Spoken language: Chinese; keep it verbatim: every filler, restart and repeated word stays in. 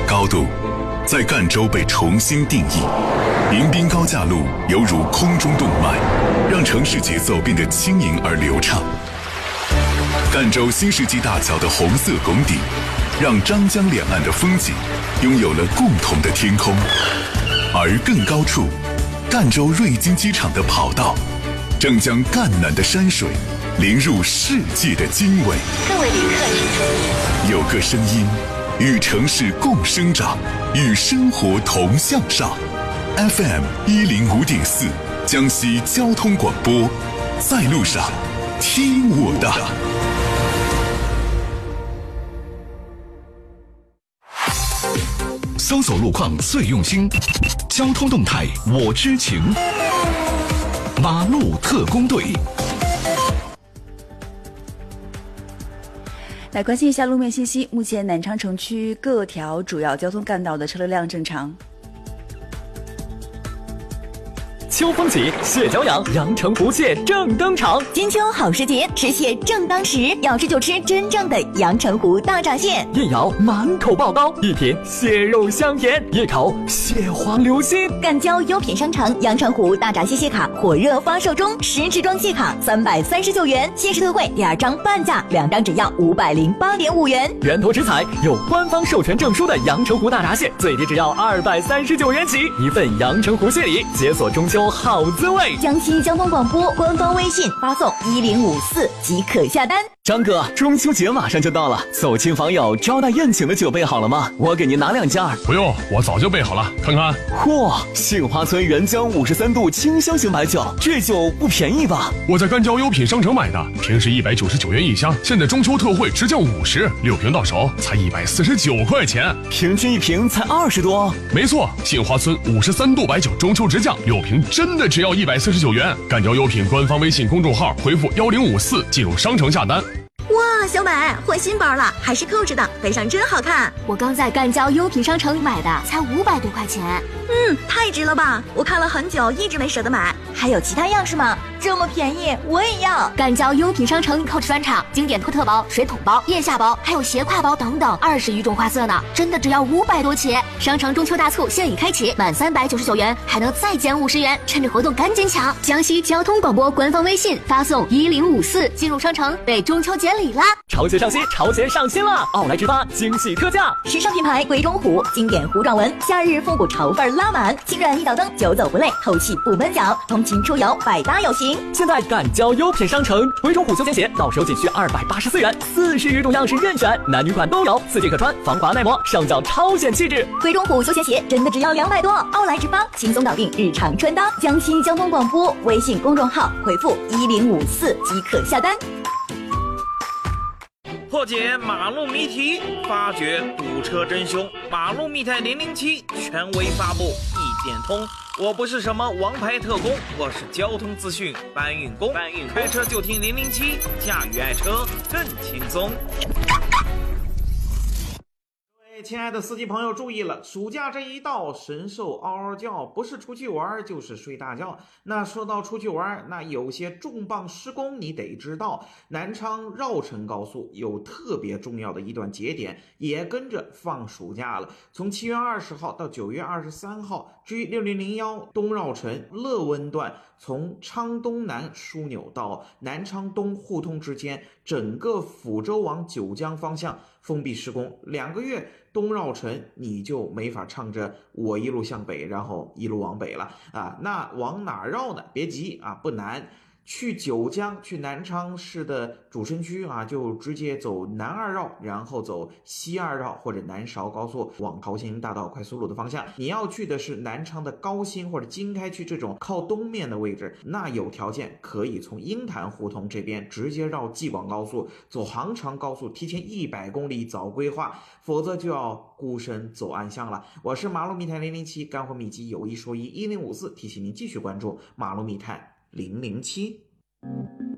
高度在赣州被重新定义。迎宾高架路犹如空中动脉，让城市节奏变得轻盈而流畅。赣州新世纪大桥的红色拱顶，让张江两岸的风景拥有了共同的天空。而更高处，赣州瑞金机场的跑道正将赣南的山水淋入世界的经纬。 各位旅客请注意， 有个声音与城市共生长，与生活同向上。F M 一零五点四，江西交通广播，在路上听我的。搜索路况最用心，交通动态我知情。马路特工队。 来关心一下路面信息，目前南昌城区各条主要交通干道的车流量正常。 秋风起，蟹脚痒，阳澄湖蟹正登场。 金秋好时节，吃蟹正当时，要吃就吃真正的阳澄湖大闸蟹。 一咬满口爆膏，一品蟹肉香甜，一口蟹黄流心。 赣交优品商城阳澄湖大闸蟹蟹卡火热发售中，十支装蟹卡三百三十九元，限时特惠，第二张半价，两张只要五百零八点五元。 源头食材有官方授权证书的阳澄湖大闸蟹，最低只要二百三十九元起，一份阳澄湖蟹礼，解锁中秋好滋味。 江西交通广播官方微信发送一零五四即可下单。 张哥，中秋节马上就到了，走亲访友招待宴请的酒备好了吗？我给您拿两件。 不用，我早就备好了，看看。 嚯，杏花村原浆五十三度清香型白酒，这酒不便宜吧？ 我在赣交优品商城买的，平时一百九十九元一箱，现在中秋特惠直降五十，六瓶到手才一百四十九块钱， 平均一瓶才二十多。 没错，杏花村五十三度白酒中秋直降，六瓶真的只要一百四十九元。赣交优品官方微信公众号回复幺零五四进入商城下单。 哇，小美换新包了，还是扣着的，背上真好看。 我刚在赣交优品商城买的，才五百多块钱。 嗯，太值了吧！我看了很久，一直没舍得买。还有其他样式吗？这么便宜，我也要。 赣交优品商城 Coach 专场经典托特包、水桶包、腋下包，还有斜挎包等等，二十余种花色呢，真的只要五百多起。商城中秋大促现已开启，满三百九十九元还能再减五十元，趁着活动赶紧抢！江西交通广播官方微信发送一零五四进入商城，备中秋节礼啦！ 潮鞋上新，潮鞋上新了！奥莱之八惊喜特价， 时尚品牌鬼冢虎经典糊状纹，夏日复古潮范拉满，轻软一脚蹬，久走不累，透气不闷脚，通勤出游百搭有型。 现在赣交优品商城，鬼冢虎休闲鞋到手仅需二百八十四元，四十余种样式任选，男女款都有，四季可穿，防滑耐磨，上脚超显气质。 鬼冢虎休闲鞋真的只要两百多，奥莱之八轻松搞定日常穿搭。江西交通广播微信公众号回复一零五四即可下单。 破解马路谜题，发掘堵车真凶。马路密探零零七权威发布，一点通。我不是什么王牌特工，我是交通资讯搬运工。搬运开车就听零零七，驾驭爱车更轻松。亲爱的司机朋友注意了，暑假这一到，神兽嗷嗷叫，不是出去玩就是睡大觉。那说到出去玩，那有些重磅施工你得知道，南昌绕城高速有特别重要的一段节点也跟着放暑假了，从七月二十号到九月二十三号 G 六零零一东绕城乐温段，从昌东南枢纽到南昌东互通之间，整个抚州往九江方向封闭施工，两个月东绕城你就没法唱着我一路向北然后一路往北了啊！那往哪绕呢？别急啊，不难。去九江，去南昌市的主城区啊，就直接走南二绕，然后走西二绕或者南韶高速往桃兴大道快速路的方向。你要去的是南昌的高新或者经开区这种靠东面的位置，那有条件可以从鹰潭胡同这边直接绕济广高速，走杭长高速，提前一百公里早规划，否则就要孤身走暗巷了。我是马路密探零零七，干货秘籍有一说一，一零五四提醒您继续关注马路密探零零七。